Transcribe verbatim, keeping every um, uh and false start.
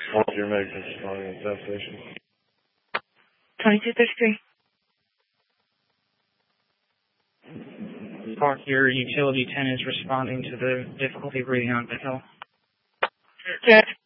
Volunteer Meg responding to that station. twenty-two thirty-three. Park, your utility ten is responding to the difficulty breathing on Bethel. Direct